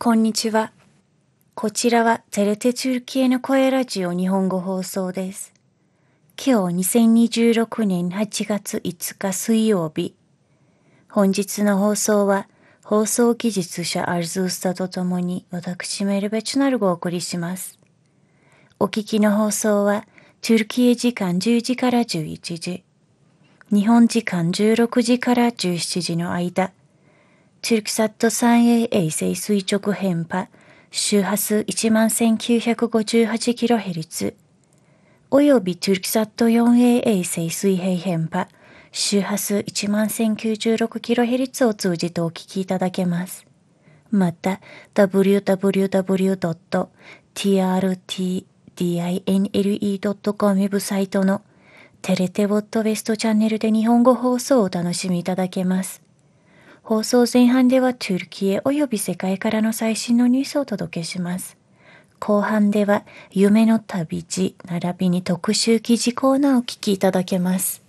こんにちは。こちらはテレテチュルキエの声ラジオ日本語放送です。今日2026年8月5日水曜日。本日の放送は放送技術者アルズースタとともに私メルベチュナルがお送りします。お聞きの放送はトゥルキエ時間10時から11時、日本時間16時から17時の間、トゥルクサット 3A 衛星垂直編波周波数 11,958kHz およびトゥルクサット 4A 衛星水平編波周波数 11,096kHz を通じてお聞きいただけます。また www.trtdinle.com ウェブサイトのテレテウォットウェストチャンネルで日本語放送をお楽しみいただけます。放送前半ではトゥルキエおよび世界からの最新のニュースをお届けします。後半では夢の旅路並びに特集記事コーナーをお聞きいただけます。